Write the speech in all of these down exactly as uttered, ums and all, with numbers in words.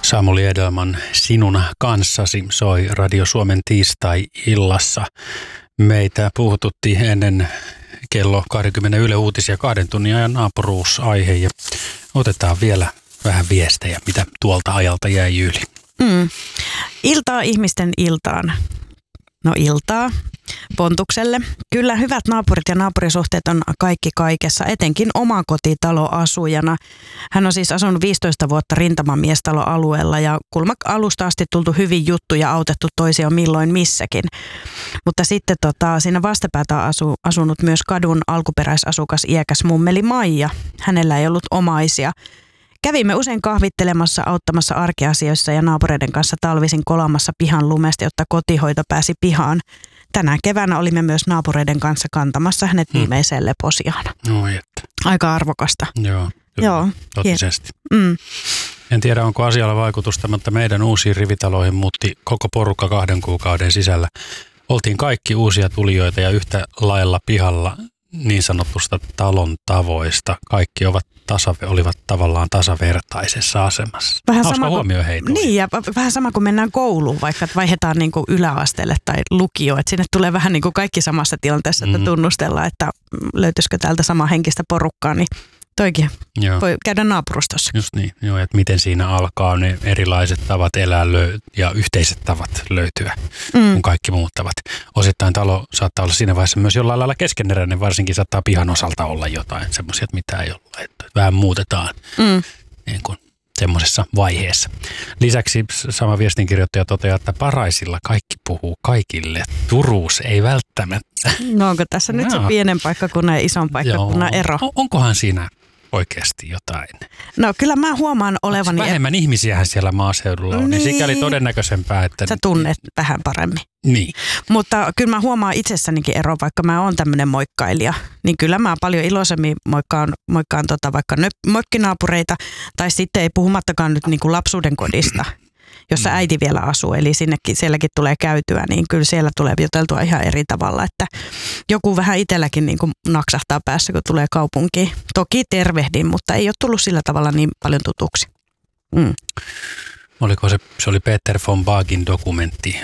Samuli Edelman Sinun kanssasi soi Radio Suomen tiistai-illassa. Meitä puhututti ennen kello kaksikymmentä Yle Uutisia kahden tunnin ajan naapuruusaihe ja otetaan vielä vähän viestejä, mitä tuolta ajalta jäi yli. Mm. Iltaa ihmisten iltaan. No iltaa Pontukselle. Kyllä hyvät naapurit ja naapurisuhteet on kaikki kaikessa, etenkin omakotitaloasujana. Hän on siis asunut viisitoista vuotta rintamamiestaloalueella ja kulma alusta asti tultu hyvin juttu ja autettu toisia milloin missäkin. Mutta sitten tota, siinä vastapäätä on asu, asunut myös kadun alkuperäisasukas iäkäs mummeli Maija. Hänellä ei ollut omaisia. Kävimme usein kahvittelemassa, auttamassa arkiasioissa ja naapureiden kanssa talvisin kolamassa pihan lumesta, jotta kotihoito pääsi pihaan. Tänä keväänä olimme myös naapureiden kanssa kantamassa hänet viimeiseen leposiaan. No, että. Aika arvokasta. Joo, Joo. totisesti. Mm. En tiedä, onko asialla vaikutusta, mutta meidän uusiin rivitaloihin muutti koko porukka kahden kuukauden sisällä. Oltiin kaikki uusia tulijoita ja yhtä lailla pihalla niin sanotusta talon tavoista. Kaikki ovat tasave, olivat tavallaan tasavertaisessa asemassa. Vähän Hauska sama huomio hei. Niin, ja vähän sama kuin mennään kouluun, vaikka vaihdetaan niin kuin yläasteelle tai lukioon. Että sinne tulee vähän niin kuin kaikki samassa tilanteessa, että mm-hmm. tunnustellaan, että löytyisikö täältä samaa henkistä porukkaa, niin toikin Joo. voi käydä naapurustossa. Just niin, Joo, että miten siinä alkaa ne erilaiset tavat elää löy- ja yhteiset tavat löytyä, mm. kun kaikki muuttavat. Osittain talo saattaa olla siinä vaiheessa myös jollain lailla keskeneräinen, varsinkin saattaa pihan osalta olla jotain semmoisia, mitä ei olla. Että vähän muutetaan mm. niin kuin semmoisessa vaiheessa. Lisäksi sama viestinkirjoittaja toteaa, että Paraisilla kaikki puhuu kaikille. Turuus ei välttämättä. No onko tässä nyt se pienen paikkakunnan ja ison paikkakunnan ero? On, onkohan siinä oikeasti jotain? No kyllä mä huomaan olevani... Vähemmän ihmisiähän siellä maaseudulla on, niin, niin sikäli todennäköisempää, että... Sä tunnet vähän paremmin. Niin. Mutta kyllä mä huomaan itsessänikin ero, vaikka mä oon tämmöinen moikkailija. Niin kyllä mä paljon iloisemmin moikkaan, moikkaan tota vaikka mökkinaapureita, tai sitten ei puhumattakaan nyt niin kuin lapsuuden kodista, jossa mm. äiti vielä asuu, eli sinnekin, sielläkin tulee käytyä, niin kyllä siellä tulee juteltua ihan eri tavalla, että joku vähän itselläkin niin kuin naksahtaa päässä, kun tulee kaupunkiin. Toki tervehdin, mutta ei ole tullut sillä tavalla niin paljon tutuksi. Mm. Oliko se, se oli Peter von Bagin dokumentti,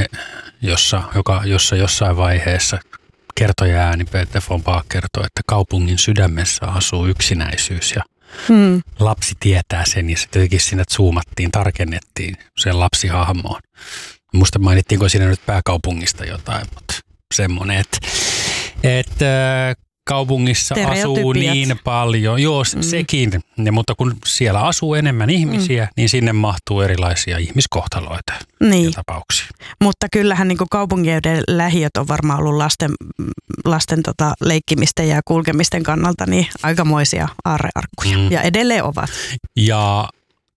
jossa, joka, jossa jossain vaiheessa kertoja ääni Peter von Bag kertoi, että kaupungin sydämessä asuu yksinäisyys ja Hmm. lapsi tietää sen ja sitten jotenkin siinä zoomattiin, tarkennettiin sen lapsihahmoon. Musta mainittiinko siinä nyt pääkaupungista jotain, mutta semmoinen, että, että kaupungissa asuu niin paljon. Joo, mm. sekin, ja, mutta kun siellä asuu enemmän ihmisiä, mm. niin sinne mahtuu erilaisia ihmiskohtaloita niin. ja tapauksia. Mutta kyllähän niin kuin kaupungien lähiöt on varmaan ollut lasten, lasten tota, leikkimisten ja kulkemisten kannalta niin aikamoisia aarrearkkuja. Mm. Ja edelleen ovat. Ja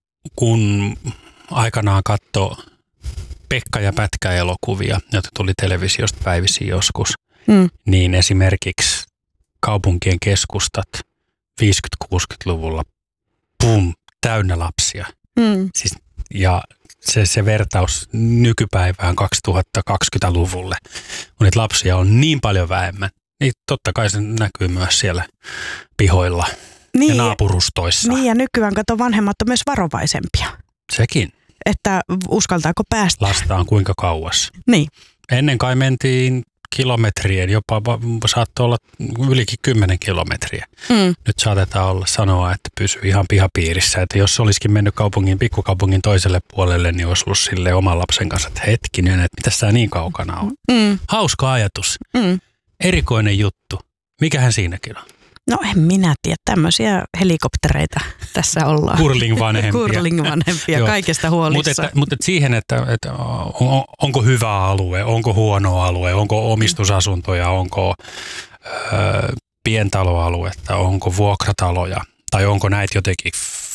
kun aikanaan katsoi Pekka ja Pätkä-elokuvia, joita tuli televisiosta päivisiin joskus, mm. niin esimerkiksi kaupunkien keskustat viisikymmentä-kuusikymmentäluvulla, pum, täynnä lapsia. Mm. Siis, ja se, se vertaus nykypäivään kaksituhattakaksikymmentäluvulle, kun niitä lapsia on niin paljon vähemmän, niin totta kai se näkyy myös siellä pihoilla niin, ja naapurustoissa. Niin ja nykyään kato vanhemmat on myös varovaisempia. Sekin. Että uskaltaako päästä. Lastaan kuinka kauas. Niin. Ennen kai mentiin kilometrien, jopa saattoi olla ylikin kymmenen kilometriä. Mm. Nyt saatetaan olla sanoa, että pysyy ihan pihapiirissä. Että jos olisikin mennyt kaupungin, pikkukaupungin toiselle puolelle, niin olisi ollut silleen oman lapsen kanssa, että hetkinen, että mitäs tää niin kaukana on. Mm. Hauska ajatus. Mm. Erikoinen juttu. Mikähän siinäkin on? No en minä tiedä. Tämmöisiä helikoptereita tässä ollaan. Kurling-vanhempia. Kurling-vanhempia, kaikesta huolissa. Mutta mut siihen, että, että on, onko hyvä alue, onko huono alue, onko omistusasuntoja, onko ö, pientaloaluetta, onko vuokrataloja tai onko näitä jotenkin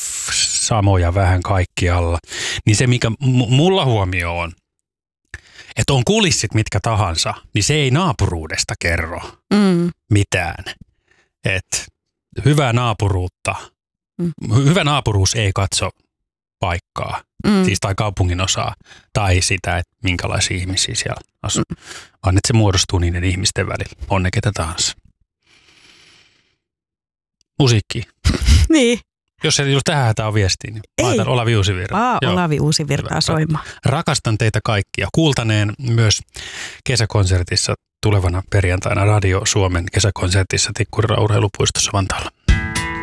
samoja vähän kaikkialla. Niin se, mikä m- mulla huomio on, että on kulissit mitkä tahansa, niin se ei naapuruudesta kerro mm. mitään. Että hyvää naapuruutta, mm. hyvä naapuruus ei katso paikkaa, mm. siis tai kaupungin osaa, tai sitä, että minkälaisia ihmisiä siellä asuu, mm. vaan että se muodostuu niiden ihmisten välillä, on ne ketä tahansa. Musiikki. Niin, Jos ei ollut tähän hätään viestiin, niin Ei. laitan Olavi Uusivirta. Aa, Olavi Uusivirtaa soimaan. Rakastan teitä kaikkia. Kuultaneen myös kesäkonsertissa tulevana perjantaina Radio Suomen kesäkonsertissa Tikkurilan urheilupuistossa Vantaalla.